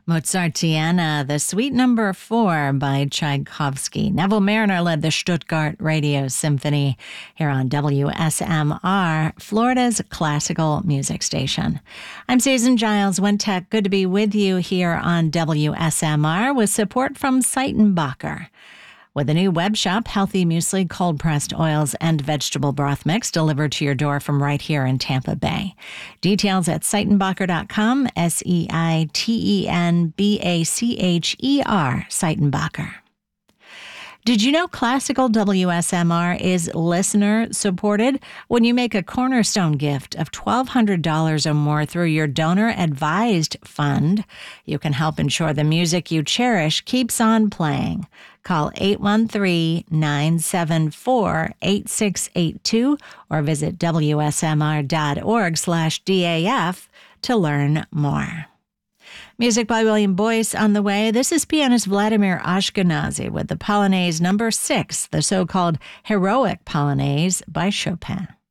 Mozartiana, the Suite Number 4 by Tchaikovsky. Neville Mariner led the Stuttgart Radio Symphony here on WSMR, Florida's classical music station. I'm Susan Giles, Wintech. Good to be with you here on WSMR with support from Seitenbacher. With a new web shop, healthy muesli, cold-pressed oils, and vegetable broth mix delivered to your door from right here in Tampa Bay. Details at Seitenbacher.com, Seitenbacher, Seitenbacher. Did you know Classical WSMR is listener-supported? When you make a cornerstone gift of $1,200 or more through your donor-advised fund, you can help ensure the music you cherish keeps on playing. Call 813-974-8682 or visit WSMR.org/DAF to learn more. Music by William Boyce on the way. This is pianist Vladimir Ashkenazy with the Polonaise No. 6, the so-called Heroic Polonaise by Chopin.